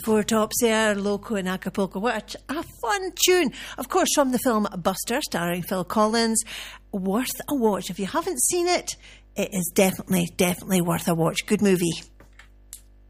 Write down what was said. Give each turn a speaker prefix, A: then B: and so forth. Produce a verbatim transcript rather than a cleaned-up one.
A: Four Tops there, Loco in Acapulco. What a, a fun tune. Of course, from the film Buster, starring Phil Collins. Worth a watch. If you haven't seen it, it is definitely, definitely worth a watch. Good movie.